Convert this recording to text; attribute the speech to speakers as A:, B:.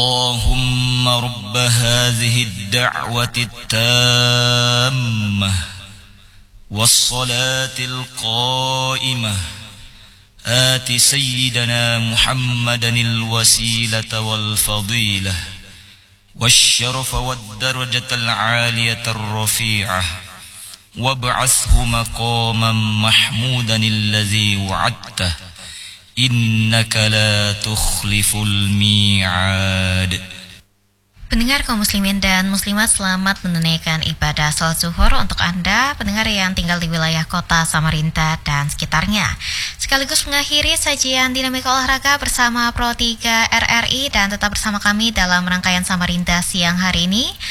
A: اللهم رب هذه الدعوة التامة والصلاة القائمة آت سيدنا محمدا الوسيلة والفضيلة والشرف والدرجة العالية الرفيعة وابعثه مقاما محمودا الذي وعدته إنك لا تخلف الميعاد.
B: Pendengar kaum muslimin dan muslimat, selamat menunaikan ibadah salat zuhur untuk Anda pendengar yang tinggal di wilayah kota Samarinda dan sekitarnya. Sekaligus mengakhiri sajian Dinamika Olahraga bersama Pro 3 RRI, dan tetap bersama kami dalam rangkaian Samarinda siang hari ini.